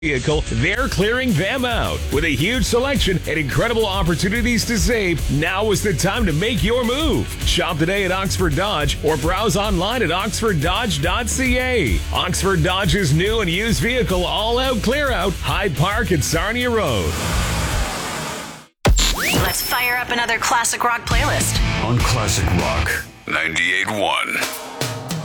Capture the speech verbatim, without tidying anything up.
vehicle, they're clearing them out. With a huge selection and incredible opportunities to save, now is the time to make your move. Shop today at Oxford Dodge or browse online at oxford dodge dot c a. Oxford Dodge's new and used vehicle all-out clear-out, Hyde Park at Sarnia Road. Let's fire up another classic rock playlist on Classic Rock ninety-eight point one.